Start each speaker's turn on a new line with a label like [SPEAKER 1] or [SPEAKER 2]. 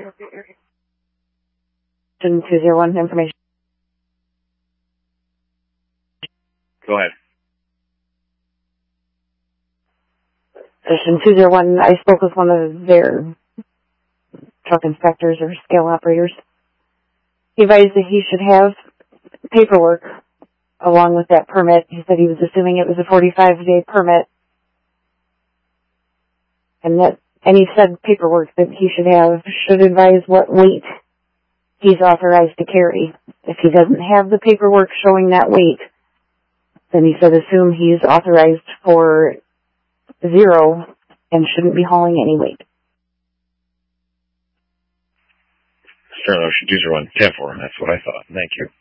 [SPEAKER 1] 201 information.
[SPEAKER 2] Go ahead.
[SPEAKER 1] Station 201, I spoke with one of their truck inspectors or scale operators. He advised that he should have paperwork along with that permit. He said he was assuming it was a 45-day permit. And that any said paperwork that he should advise what weight he's authorized to carry. If he doesn't have the paperwork showing that weight, then he said assume he's authorized for 0 and shouldn't be hauling any weight.
[SPEAKER 2] Sterling Ocean 201, 10-4, that's what I thought. Thank you.